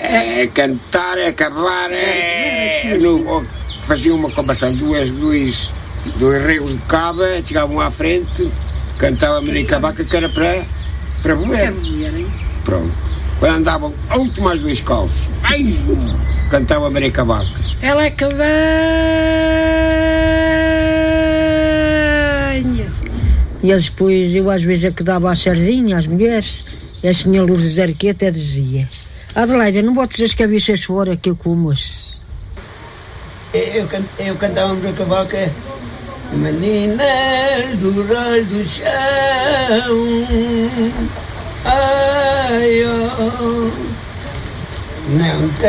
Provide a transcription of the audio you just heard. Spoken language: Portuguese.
É cantar, é acabar, fazia uma conversão, dois regos de cava, chegavam à frente, cantava a Maria Cavaca, que era para beber. Pronto. Quando andavam a últimas duas calças, cantava a Maria Cavaca. Ela é que venha. E eles depois, eu às vezes é que dava a sardinha às mulheres, e a senhora Lourdes Arqueta até dizia: Adelaide, não botes as cabeças fora que eu como-as. Eu cantava a Maria Cavaca. Meninas do raio do chão, ai, oh, não